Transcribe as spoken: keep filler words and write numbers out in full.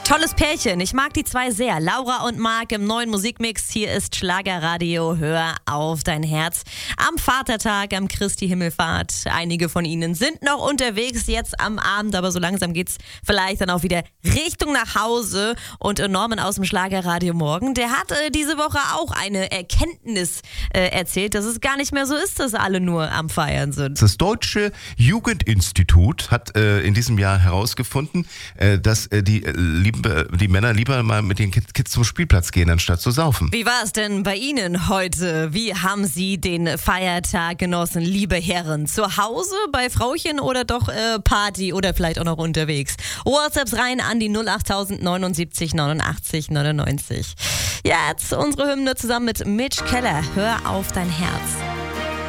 Tolles Pärchen, ich mag die zwei sehr. Laura und Marc im neuen Musikmix. Hier ist Schlagerradio, hör auf dein Herz. Am Vatertag, am Christi Himmelfahrt. Einige von ihnen sind noch unterwegs jetzt am Abend, aber so langsam geht's vielleicht dann auch wieder Richtung nach Hause. Und Norman aus dem Schlagerradio Morgen, der hat äh, diese Woche auch eine Erkenntnis äh, erzählt, dass es gar nicht mehr so ist, dass alle nur am Feiern sind. Das Deutsche Jugendinstitut hat äh, in diesem Jahr herausgefunden, äh, dass äh, die, äh, lieb, die Männer lieber mal mit den Kids zum Spielplatz gehen, anstatt zu saufen. Wie war es denn bei Ihnen heute? Wie haben Sie den Feiertag genossen, liebe Herren? Zu Hause, bei Frauchen oder doch äh, Party oder vielleicht auch noch unterwegs? WhatsApps rein an die null acht null neun sieben neun neunundachtzig neunundneunzig. Jetzt unsere Hymne zusammen mit Mitch Keller. Hör auf dein Herz.